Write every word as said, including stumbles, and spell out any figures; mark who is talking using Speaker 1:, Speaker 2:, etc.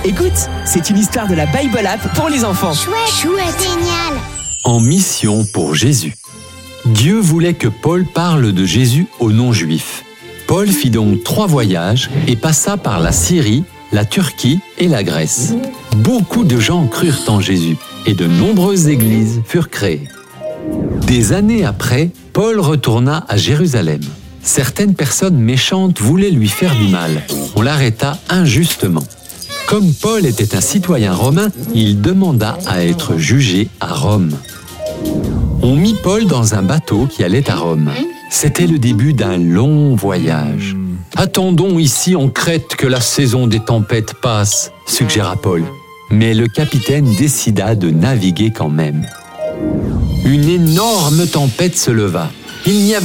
Speaker 1: Écoute, c'est une histoire de la Bible App pour les enfants.
Speaker 2: Chouette, chouette, génial.
Speaker 3: En mission pour Jésus. Dieu voulait que Paul parle de Jésus aux non-juifs. Paul fit donc trois voyages et passa par la Syrie, la Turquie et la Grèce. Beaucoup de gens crurent en Jésus et de nombreuses églises furent créées. Des années après, Paul retourna à Jérusalem. Certaines personnes méchantes voulaient lui faire du mal. On l'arrêta injustement. Comme Paul était un citoyen romain, il demanda à être jugé à Rome. On mit Paul dans un bateau qui allait à Rome. C'était le début d'un long voyage. « Attendons ici en Crète que la saison des tempêtes passe », suggéra Paul. Mais le capitaine décida de naviguer quand même. Une énorme tempête se leva. Il n'y avait